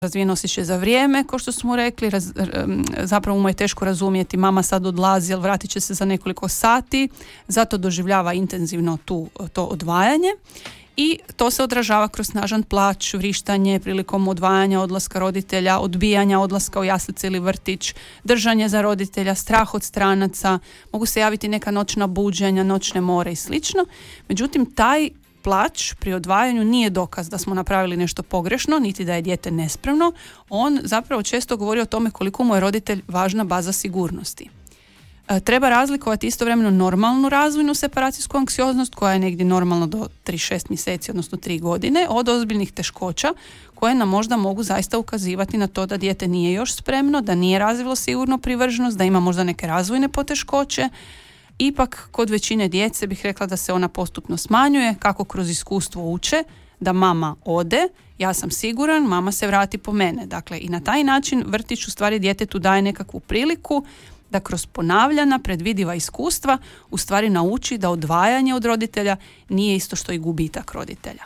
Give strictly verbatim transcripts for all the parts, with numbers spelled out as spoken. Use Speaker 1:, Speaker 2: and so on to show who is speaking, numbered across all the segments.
Speaker 1: razvijen osjećaj za vrijeme, kao što smo rekli, raz, zapravo mu je teško razumjeti, mama sad odlazi, ali vratit će se za nekoliko sati, zato doživljava intenzivno tu, to odvajanje i to se odražava kroz snažan plać, vrištanje prilikom odvajanja, odlaska roditelja, odbijanja odlaska u jaslice ili vrtić, držanje za roditelja, strah od stranaca, mogu se javiti neka noćna buđenja, noćne more i slično. Međutim, taj plać pri odvajanju nije dokaz da smo napravili nešto pogrešno, niti da je dijete nespremno. On zapravo često govori o tome koliko mu je roditelj važna baza sigurnosti. E, treba razlikovati istovremeno normalnu razvojnu separacijsku anksioznost, koja je negdje normalno do tri do šest mjeseci, odnosno tri godine, od ozbiljnih teškoća koje nam možda mogu zaista ukazivati na to da dijete nije još spremno, da nije razvilo sigurno privrženost, da ima možda neke razvojne poteškoće. Ipak, kod većine djece bih rekla da se ona postupno smanjuje, kako kroz iskustvo uče, da mama ode, ja sam siguran, mama se vrati po mene. Dakle, i na taj način vrtić u stvari djetetu daje nekakvu priliku da kroz ponavljana, predvidiva iskustva u stvari nauči da odvajanje od roditelja nije isto što i gubitak roditelja.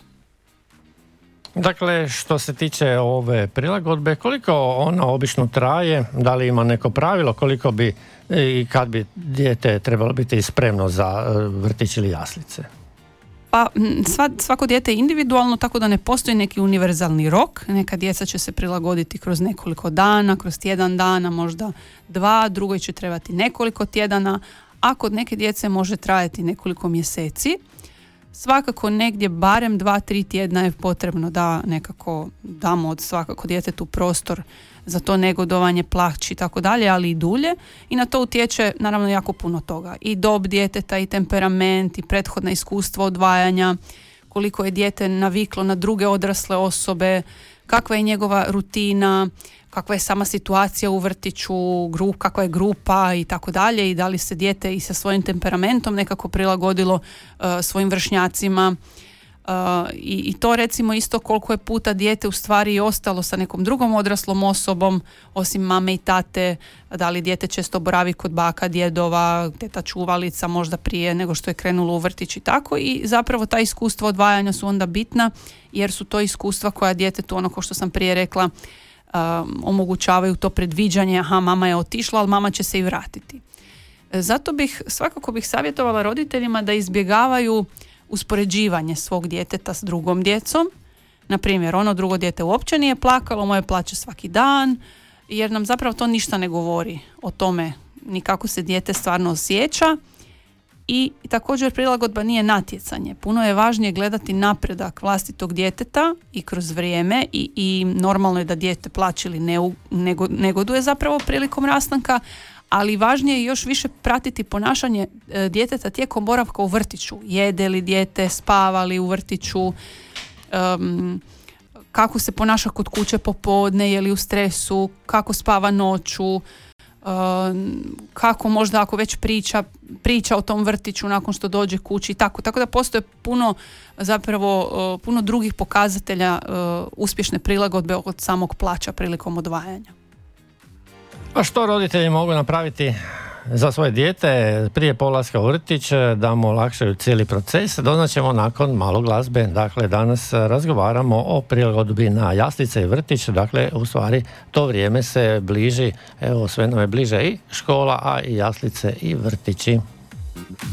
Speaker 2: Dakle, što se tiče ove prilagodbe, koliko ona obično traje, da li ima neko pravilo, koliko bi i kad bi dijete trebalo biti spremno za vrtić ili jaslice?
Speaker 1: Pa sva, svako dijete je individualno, tako da ne postoji neki univerzalni rok. Neka djeca će se prilagoditi kroz nekoliko dana, kroz tjedan dana, možda dva, drugoj će trebati nekoliko tjedana, a kod neke djece može trajati nekoliko mjeseci. Svakako negdje barem dva, tri tjedna je potrebno da nekako damo od svakako djetetu prostor za to negodovanje, plać i tako dalje, ali i dulje. I na to utječe naravno jako puno toga. I dob djeteta, i temperament, i prethodna iskustva odvajanja, koliko je dijete naviklo na druge odrasle osobe, kakva je njegova rutina, kakva je sama situacija u vrtiću, grup, kakva je grupa i tako dalje, i da li se dijete i sa svojim temperamentom nekako prilagodilo uh, svojim vršnjacima. Uh, i, i to recimo isto koliko je puta dijete u stvari ostalo sa nekom drugom odraslom osobom osim mame i tate, da li dijete često boravi kod baka, djedova, teta čuvalica možda prije nego što je krenulo u vrtić i tako, i zapravo ta iskustva odvajanja su onda bitna jer su to iskustva koja djetetu, ono ko što sam prije rekla, um, omogućavaju to predviđanje, aha, mama je otišla, ali mama će se i vratiti. Zato bih, svakako bih savjetovala roditeljima da izbjegavaju uspoređivanje svog djeteta s drugom djecom. Na primjer, ono drugo dijete uopće nije plakalo, moje plače svaki dan, jer nam zapravo to ništa ne govori o tome ni kako se dijete stvarno osjeća. I također prilagodba nije natjecanje. Puno je važnije gledati napredak vlastitog djeteta i kroz vrijeme, i, i normalno je da dijete plače ili ne, nego, negoduje zapravo prilikom rastanka, ali važnije je još više pratiti ponašanje e, djeteta tijekom boravka u vrtiću. Jede li dijete, spava li u vrtiću, um, kako se ponaša kod kuće popodne, je li u stresu, kako spava noću, um, kako možda ako već priča, priča o tom vrtiću nakon što dođe kući i tako. Tako da postoje puno zapravo uh, puno drugih pokazatelja uh, uspješne prilagodbe od samog plaća prilikom odvajanja.
Speaker 2: A što roditelji mogu napraviti za svoje dijete prije polaska u vrtić da mu olakšaju cijeli proces? Doznaćemo nakon malo glazbe. Dakle, danas razgovaramo o prilagodbi na jaslice i vrtić. Dakle, u stvari to vrijeme se bliži, evo sve nam je bliže i škola, a i jaslice i vrtići.